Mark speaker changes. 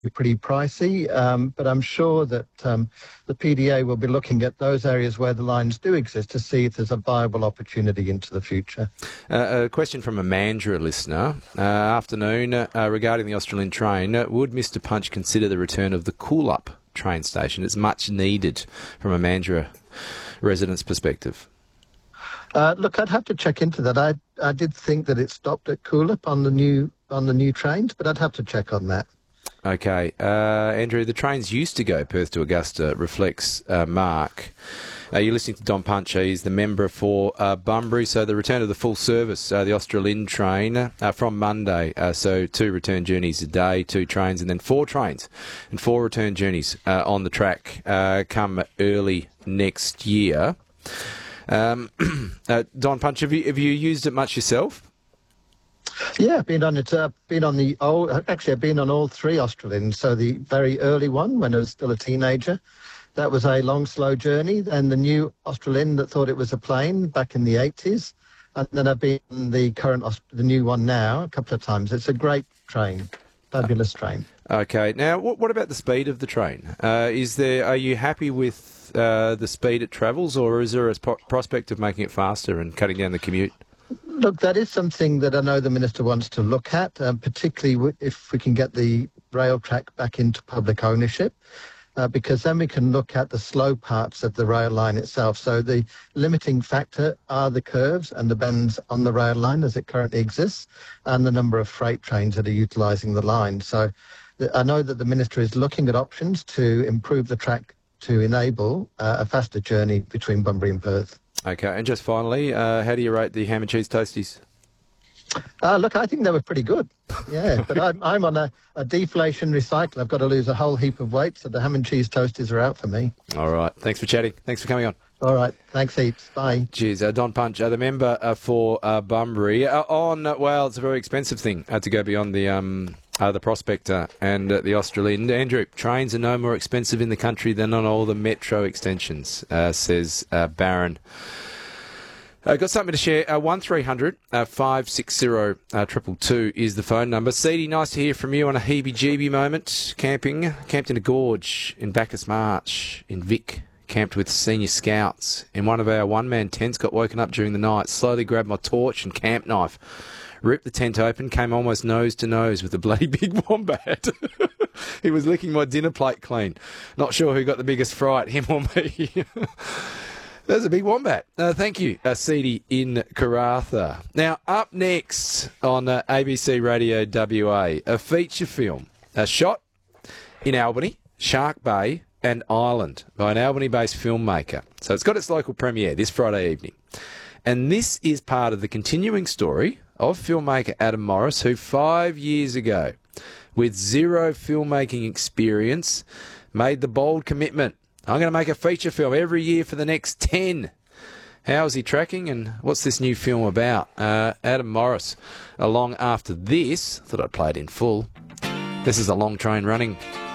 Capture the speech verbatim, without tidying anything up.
Speaker 1: pretty pricey, um, but I'm sure that um, the P D A will be looking at those areas where the lines do exist to see if there's a viable opportunity into the future.
Speaker 2: Uh, a question from a Mandurah listener. Uh, afternoon, uh, regarding the Australind train, uh, would Mister Punch consider the return of the Cool-Up train station? It's much needed from a Mandurah resident's perspective.
Speaker 1: Uh, look, I'd have to check into that. I I did think that it stopped at Cool-Up on the new on the new trains, but I'd have to check on that.
Speaker 2: Okay. Uh, Andrew, the trains used to go Perth to Augusta, reflects uh, Mark. Uh, you're listening to Don Punch. He's the member for uh, Bunbury. So the return of the full service, uh, the Australind train, uh, from Monday. Uh, so two return journeys a day, two trains, and then four trains and four return journeys uh, on the track uh, come early next year. Um, uh, Don Punch, have you, have you used it much yourself?
Speaker 1: Yeah, I've been on it. Uh, been on the old. Actually, I've been on all three Australinds. So the very early one, when I was still a teenager, that was a long, slow journey. And the new Australind that thought it was a plane back in the eighties. And then I've been on the current, the new one now, a couple of times. It's a great train, fabulous train.
Speaker 2: Okay. Now, what, what about the speed of the train? Uh, is there? Are you happy with uh, the speed it travels, or is there a pro- prospect of making it faster and cutting down the commute?
Speaker 1: Look, that is something that I know the Minister wants to look at, um, particularly if we can get the rail track back into public ownership, uh, because then we can look at the slow parts of the rail line itself. So the limiting factor are the curves and the bends on the rail line as it currently exists, and the number of freight trains that are utilising the line. So the, I know that the Minister is looking at options to improve the track to enable uh, a faster journey between Bunbury and Perth.
Speaker 2: Okay, and just finally, uh, how do you rate the ham and cheese toasties?
Speaker 1: Uh, look, I think they were pretty good. Yeah, but I'm, I'm on a, a deflationary cycle. I've got to lose a whole heap of weight, so the ham and cheese toasties are out for me.
Speaker 2: All right. Thanks for chatting. Thanks for coming on.
Speaker 1: All right. Thanks heaps. Bye.
Speaker 2: Cheers. Uh, Don Punch, uh, the member uh, for uh, Bunbury. Uh, on, uh, well, it's a very expensive thing uh, to go beyond the um, uh, the Prospector and uh, the Australind. Andrew, trains are no more expensive in the country than on all the metro extensions, uh, says uh, Baron. Uh, got something to share. Uh, one three hundred five six zero two two two is the phone number. Seedy, nice to hear from you on a heebie-jeebie moment. Camping. Camped in a gorge in Bacchus Marsh in Vic. Camped with senior scouts. In one of our one-man tents, got woken up during the night. Slowly grabbed my torch and camp knife. Ripped the tent open, came almost nose to nose with a bloody big wombat. He was licking my dinner plate clean. Not sure who got the biggest fright, him or me. There's a big wombat. Uh, thank you, uh, Seedy in Karratha. Now, up next on uh, A B C Radio W A, a feature film, a shot in Albany, Shark Bay and Island by an Albany-based filmmaker. So it's got its local premiere this Friday evening. And this is part of the continuing story of filmmaker Adam Morris, who five years ago, with zero filmmaking experience, made the bold commitment. I'm going to make a feature film every year for the next ten. How is he tracking and what's this new film about? Uh, Adam Morris, along after this. Thought I'd play it in full. This is A Long Train Running.